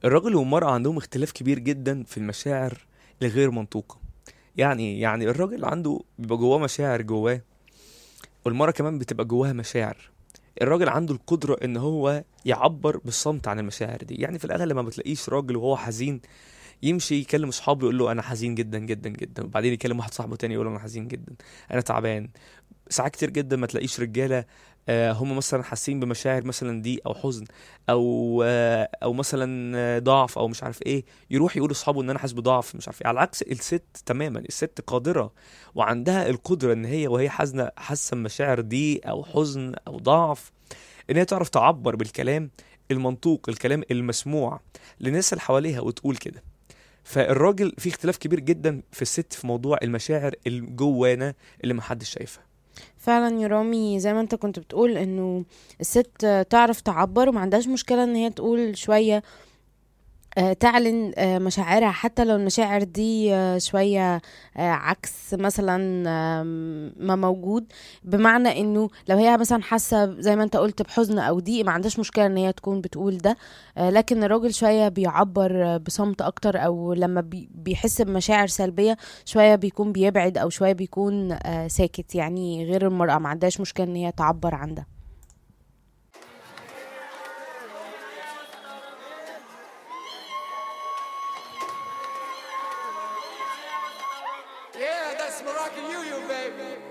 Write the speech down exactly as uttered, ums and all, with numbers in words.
الراجل والمرأة عندهم اختلاف كبير جدا في المشاعر الغير منطوقة. يعني يعني الراجل عنده بيبقى جواه مشاعر جواه، والمرأة كمان بتبقى جواها مشاعر. الراجل عنده القدرة ان هو يعبر بالصمت عن المشاعر دي. يعني في الاغلب ما بتلاقيش راجل وهو حزين يمشي يكلم اصحابه يقول له انا حزين جدا جدا جدا، وبعدين يكلم واحد صاحبه تاني يقول له انا حزين جدا، انا تعبان. ساعات كتير جدا ما تلاقيش رجاله آه، هم مثلا حاسين بمشاعر مثلا دي او حزن، او آه، او مثلا آه، ضعف او مش عارف ايه، يروح يقول لاصحابه ان انا حاسس بضعف مش عارف ايه. على عكس الست تماما، الست قادره وعندها القدره ان هي وهي حزنه حاسه المشاعر دي او حزن او ضعف، ان هي تعرف تعبر بالكلام المنطوق، الكلام المسموع للناس اللي حواليها وتقول كده. فالراجل في اختلاف كبير جدا في الست في موضوع المشاعر الجوانا اللي محدش شايفها. فعلا يا رامي، زي ما انت كنت بتقول انه الست تعرف تعبر وما عندهاش مشكلة ان هي تقول شوية، آه، تعلن آه، مشاعرها، حتى لو المشاعر دي آه، شوية آه، عكس مثلا آم، ما موجود. بمعنى انه لو هي مثلا حاسة زي ما انت قلت بحزن او ضيق، ما عندهاش مشكلة ان هي تكون بتقول ده. آه، لكن الراجل شوية بيعبر آه، بصمت اكتر، او لما بي- بيحس بمشاعر سلبية شوية بيكون بيبعد، او شوية بيكون آه، ساكت. يعني غير المرأة ما عندهاش مشكلة ان هي تعبر عن ده. Yeah, that's Moroccan Union, baby.